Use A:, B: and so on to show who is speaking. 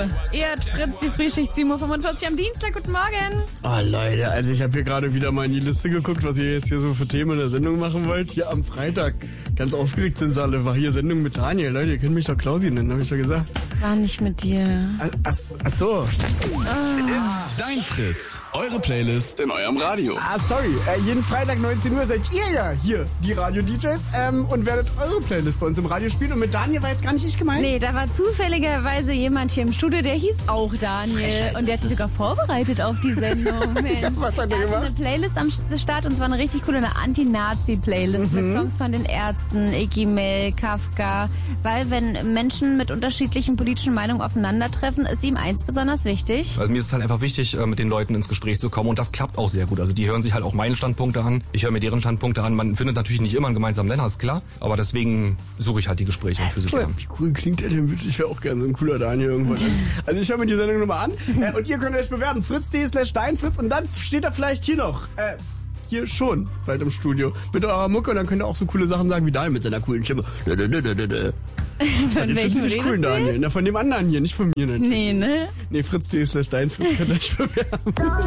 A: Ihr hört Fritz, die Frühschicht, 7.45 Uhr am Dienstag. Guten Morgen.
B: Oh Leute, also ich habe hier gerade wieder mal in die Liste geguckt, was ihr jetzt hier so für Themen in der Sendung machen wollt. Hier am Freitag. Ganz aufgeregt sind sie alle. War hier Sendung mit Daniel. Leute, ihr könnt mich doch Klausi nennen, habe ich doch gesagt.
A: War nicht mit dir.
B: Ach so.
C: Dein Fritz. Eure Playlist in eurem Radio.
B: Sorry. Jeden Freitag 19 Uhr seid ihr ja hier, die Radio-DJs, und werdet eure Playlist bei uns im Radio spielen. Und mit Daniel war jetzt gar nicht ich gemeint?
A: Nee, da war zufälligerweise jemand hier im Studio, der hieß auch Daniel. Und der hat sich sogar vorbereitet auf die Sendung. Mensch.
B: Ja, was hat er
A: hatte
B: gemacht?
A: eine Playlist am Start und zwar eine richtig coole, eine Anti-Nazi-Playlist mit Songs von den Ärzten, Iggy Mill, Kafka. Weil wenn Menschen mit unterschiedlichen politischen Meinungen aufeinandertreffen, ist ihm eins besonders wichtig.
D: Also mir ist es halt einfach wichtig, mit den Leuten ins Gespräch zu kommen und das klappt auch sehr gut. Also die hören sich halt auch meine Standpunkte an, ich höre mir deren Standpunkte an. Man findet natürlich nicht immer einen gemeinsamen Nenner, ist klar, aber deswegen suche ich halt die Gespräche für sich lernen.
B: Wie cool klingt der denn? Ich wäre auch gerne so ein cooler Daniel irgendwann. Also ich höre mir die Sendung nochmal an. Und ihr könnt euch bewerben. fritz.de/deinfritz und dann steht da vielleicht hier noch. Hier schon, bald im Studio. Mit eurer Mucke und dann könnt ihr auch so coole Sachen sagen wie Daniel mit seiner coolen Stimme.
A: Von welchem
B: ziemlich cool,
A: redest du?
B: Daniel. Na, von dem anderen hier, nicht von mir natürlich.
A: Nee, ne?
B: Nee, fritz.de/deinfritz könnt ihr euch bewerben.